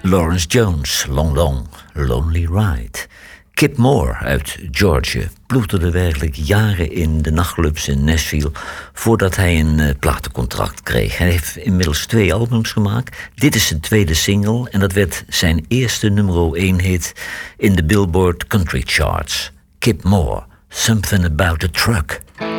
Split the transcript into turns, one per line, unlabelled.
Lawrence Jones, Long Long, Lonely Ride. Kip Moore uit Georgia ploeterde werkelijk jaren in de nachtclubs in Nashville voordat hij een platencontract kreeg. Hij heeft inmiddels 2 albums gemaakt. Dit is zijn tweede single en dat werd zijn eerste nummer 1 hit in de Billboard Country Charts. Kip Moore, Something About a Truck.